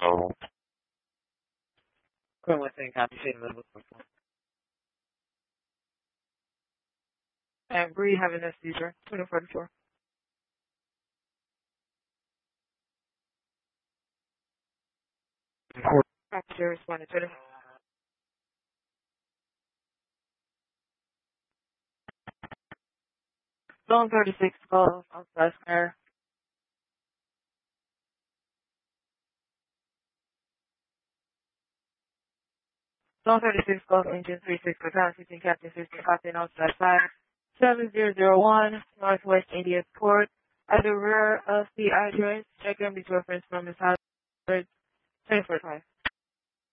Oh, Quinn Western copy shade level 4. And Bree having a seizure, 2044. Passenger responding 20. Zone 36 calls outside square. Zone 36 calls engine 36 for town 15 Captain 15 Captain outside 7001 Northwest 80th Port. At the rear of the address, check in between reference from his house 24 5.